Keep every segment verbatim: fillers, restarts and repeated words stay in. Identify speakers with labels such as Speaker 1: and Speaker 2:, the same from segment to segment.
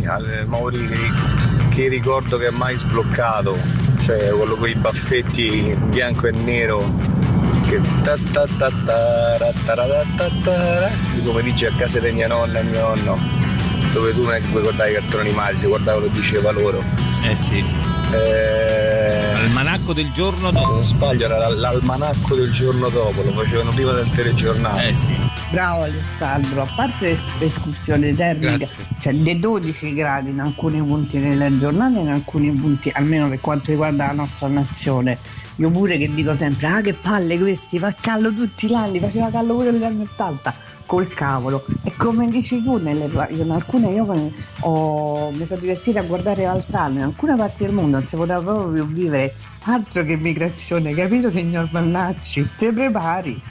Speaker 1: Mauri, che, che ricordo che è mai sbloccato, cioè quello con i baffetti in bianco e nero, che ta ta ta ta ta ta ta ta, di pomeriggio a casa di mia nonna e mio nonno, dove tu non è che puoi guardare i cartoni animali, si guardava, lo diceva loro.
Speaker 2: Eh sì.
Speaker 1: Eh...
Speaker 2: L'almanacco del giorno dopo.
Speaker 1: Se non sbaglio era l'almanacco del giorno dopo, lo facevano prima del telegiornale.
Speaker 2: Eh sì.
Speaker 3: Bravo Alessandro, a parte l'escursione termica, cioè dei dodici gradi in alcuni punti della giornata, in alcuni punti, almeno per quanto riguarda la nostra nazione. Io pure che dico sempre, ah che palle questi, fa callo tutti gli anni, faceva callo pure negli ottanta, col cavolo. E come dici tu, nelle, in alcune io ho, mi sono divertita a guardare l'altrano, in alcune parti del mondo non si poteva proprio più vivere, altro che migrazione, capito signor Vannacci? Ti prepari?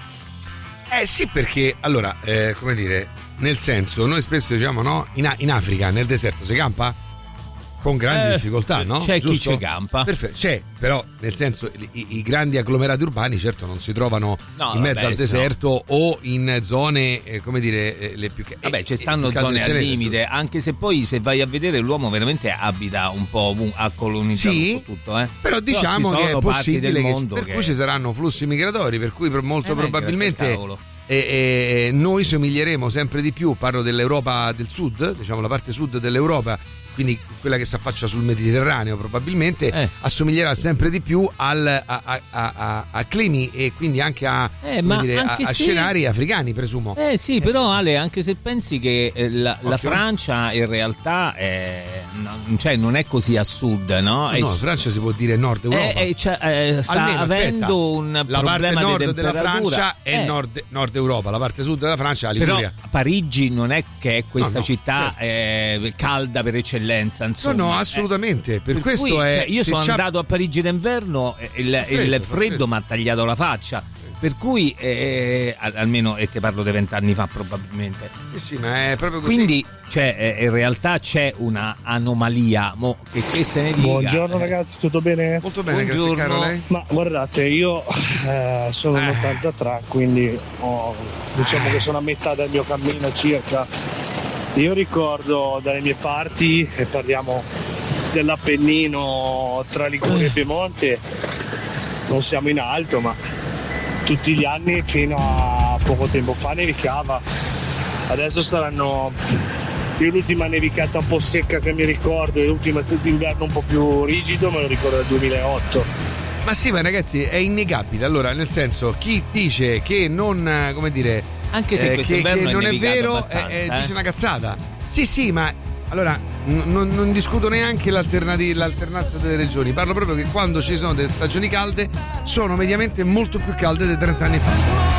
Speaker 4: Eh sì, perché allora, eh, come dire, nel senso, noi spesso diciamo no, in, in Africa, nel deserto si campa? Con grandi
Speaker 2: eh,
Speaker 4: difficoltà, no?
Speaker 2: C'è
Speaker 4: Giusto?
Speaker 2: chi ci campa.
Speaker 4: Perfetto, c'è, però nel senso i, i grandi agglomerati urbani certo non si trovano
Speaker 2: no,
Speaker 4: in mezzo
Speaker 2: vabbè,
Speaker 4: al deserto no. O in zone, eh, come dire, eh, le più...
Speaker 2: Vabbè,
Speaker 4: eh,
Speaker 2: ci stanno
Speaker 4: eh,
Speaker 2: zone al limite,
Speaker 4: su.
Speaker 2: Anche se poi se vai a vedere l'uomo veramente abita un po' a colonizzare
Speaker 4: sì,
Speaker 2: un po' tutto, eh.
Speaker 4: Però diciamo
Speaker 2: però
Speaker 4: che è possibile
Speaker 2: del
Speaker 4: che,
Speaker 2: mondo
Speaker 4: per
Speaker 2: che...
Speaker 4: cui ci saranno flussi migratori, per cui molto
Speaker 2: eh,
Speaker 4: probabilmente e, e, noi somiglieremo sempre di più, parlo dell'Europa del sud, diciamo la parte sud dell'Europa, quindi quella che si affaccia sul Mediterraneo probabilmente, eh. assomiglierà sempre di più al, a, a, a, a climi e quindi anche a,
Speaker 2: eh, ma
Speaker 4: dire,
Speaker 2: anche
Speaker 4: a, a
Speaker 2: se...
Speaker 4: scenari africani, presumo.
Speaker 2: Eh sì, però Ale, anche se pensi che la, la Francia in realtà è, cioè non è così a sud, no?
Speaker 4: No, no, la Francia si può dire nord Europa.
Speaker 2: Eh, cioè, eh, sta
Speaker 4: Almeno,
Speaker 2: avendo
Speaker 4: aspetta,
Speaker 2: un
Speaker 4: la
Speaker 2: problema
Speaker 4: parte nord
Speaker 2: di
Speaker 4: della Francia è
Speaker 2: eh.
Speaker 4: nord, nord Europa, la parte sud della Francia è la Liguria.
Speaker 2: Però Parigi non è che è questa
Speaker 4: no, no,
Speaker 2: città
Speaker 4: certo.
Speaker 2: eh, calda per eccellenza, insomma.
Speaker 4: No, no, assolutamente. Per,
Speaker 2: per
Speaker 4: questo
Speaker 2: cui,
Speaker 4: è.
Speaker 2: Cioè, io sono
Speaker 4: c'ha...
Speaker 2: andato a Parigi d'inverno e il, il freddo, freddo mi ha tagliato la faccia. Per cui, eh, almeno, e ti parlo di vent'anni fa probabilmente.
Speaker 4: Sì, sì, ma è proprio così.
Speaker 2: Quindi, cioè, in realtà c'è una anomalia. Mo, che, che se ne dica.
Speaker 5: Buongiorno ragazzi, tutto bene?
Speaker 4: Molto bene,
Speaker 2: Buongiorno.
Speaker 4: grazie caro, lei?
Speaker 5: Ma guardate, io eh, sono un ottantatré, quindi oh, diciamo che sono a metà del mio cammino circa. Io ricordo dalle mie parti, e parliamo dell'Appennino tra Liguria e Piemonte, non siamo in alto, ma tutti gli anni fino a poco tempo fa nevicava. Adesso saranno, io l'ultima nevicata un po' secca che mi ricordo, e l'ultima d'inverno un po' più rigido me lo ricordo del duemilaotto.
Speaker 4: Ma sì, ma ragazzi, è innegabile. Allora, nel senso, chi dice che non, come dire,
Speaker 2: anche se
Speaker 4: eh,
Speaker 2: questo
Speaker 4: che,
Speaker 2: inverno
Speaker 4: che non
Speaker 2: è
Speaker 4: è vero,
Speaker 2: eh,
Speaker 4: eh,
Speaker 2: eh?
Speaker 4: dice una cazzata. Sì, sì, ma allora n- non, non discuto neanche l'alternanza delle regioni. Parlo proprio che quando ci sono delle stagioni calde sono mediamente molto più calde di trenta anni fa.